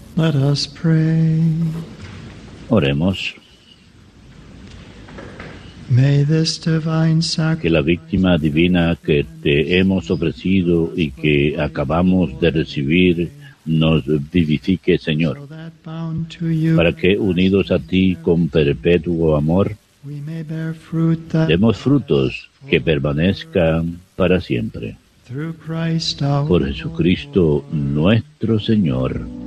Let us pray. Oremos. May this divine Que sacrifice la víctima divina que te hemos ofrecido y que acabamos de recibir nos vivifique, Señor, so that bound to you para que unidos a ti con perpetuo amor, we may bear fruit that demos frutos que permanezcan para siempre. through Christ our Por Jesucristo nuestro Señor.